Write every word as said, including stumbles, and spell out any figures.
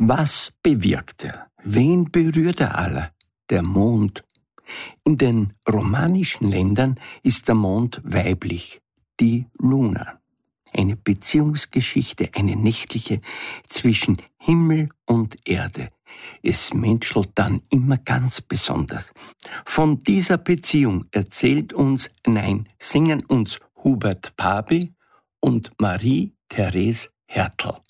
Was bewirkt er? Wen berührt er alle? Der Mond. In den romanischen Ländern ist der Mond weiblich, die Luna. Eine Beziehungsgeschichte, eine nächtliche zwischen Himmel und Erde. Es menschelt dann immer ganz besonders. Von dieser Beziehung erzählt uns, nein, singen uns Hubert Pabi und Marie-Therese Hertel.